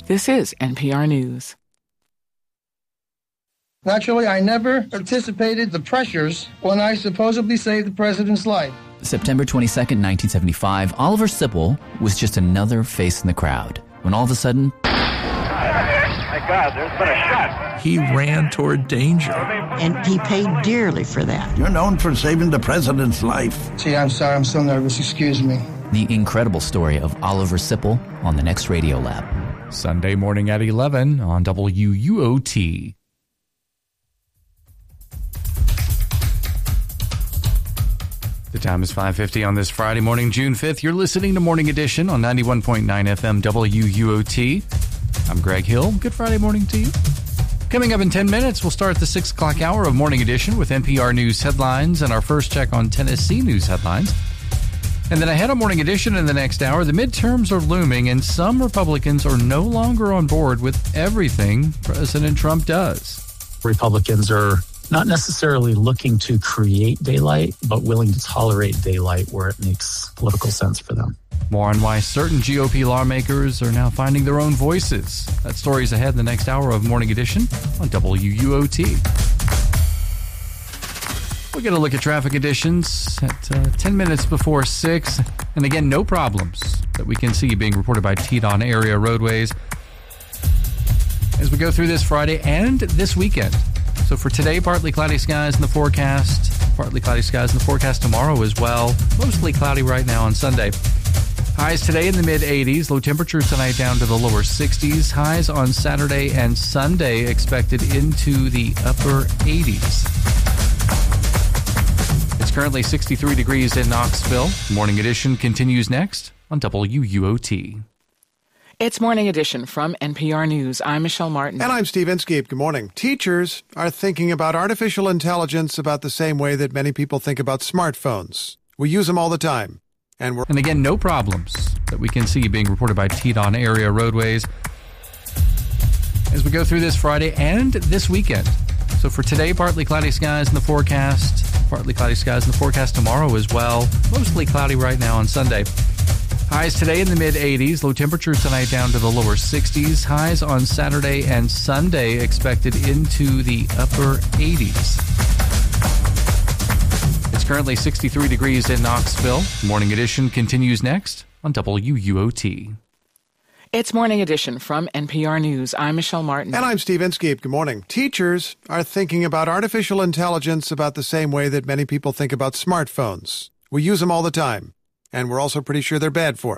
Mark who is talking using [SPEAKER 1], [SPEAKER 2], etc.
[SPEAKER 1] This is NPR News.
[SPEAKER 2] Naturally, I never anticipated the pressures when I supposedly saved the president's life.
[SPEAKER 3] September 22nd, 1975, Oliver Sipple was just another face in the crowd when all of a sudden...
[SPEAKER 4] My God, there's been a shot.
[SPEAKER 5] He ran toward danger.
[SPEAKER 6] And he paid dearly for that.
[SPEAKER 7] You're known for saving the president's life.
[SPEAKER 2] Gee, I'm sorry, I'm so nervous. Excuse me.
[SPEAKER 3] The incredible story of Oliver Sipple on the next Radio Lab.
[SPEAKER 8] Sunday morning at 11 on WUOT. The time is 5:50 on this Friday morning, June 5th. You're listening to Morning Edition on 91.9 FM WUOT. I'm Greg Hill. Good Friday morning to you. Coming up in 10 minutes, we'll start the 6 o'clock hour of Morning Edition with NPR News headlines and our first check on Tennessee news headlines. And then ahead of Morning Edition in the next hour, the midterms are looming and some Republicans are no longer on board with everything President Trump does.
[SPEAKER 9] Republicans are not necessarily looking to create daylight, but willing to tolerate daylight where it makes political sense for them.
[SPEAKER 8] More on why certain GOP lawmakers are now finding their own voices. That story's ahead in the next hour of Morning Edition on WUOT. We'll get a look at traffic conditions at 10 minutes before 6. And again, no problems that we can see being reported by Teton area roadways as we go through this Friday and this weekend. So for today, partly cloudy skies in the forecast. Partly cloudy skies in the forecast tomorrow as well. Mostly cloudy right now on Sunday. Highs today in the mid-80s. Low temperatures tonight down to the lower 60s. Highs on Saturday and Sunday expected into the upper 80s. It's currently 63 degrees in Knoxville. Morning Edition continues next on WUOT.
[SPEAKER 1] It's Morning Edition from NPR News. I'm Michelle Martin.
[SPEAKER 10] And I'm Steve Inskeep. Good morning. Teachers are thinking about artificial intelligence about the same way that many people think about smartphones. We use them all the time. And
[SPEAKER 8] again, no problems that we can see being reported by Teton area roadways as we go through this Friday and this weekend. So for today, partly cloudy skies in the forecast. Partly cloudy skies in the forecast tomorrow as well. Mostly cloudy right now on Sunday. Highs today in the mid-80s. Low temperatures tonight down to the lower 60s. Highs on Saturday and Sunday expected into the upper 80s. It's currently 63 degrees in Knoxville. Morning Edition continues next on WUOT.
[SPEAKER 1] It's Morning Edition from NPR News. I'm Michelle Martin.
[SPEAKER 10] And I'm Steve Inskeep. Good morning. Teachers are thinking about artificial intelligence about the same way that many people think about smartphones. We use them all the time. And we're also pretty sure they're bad for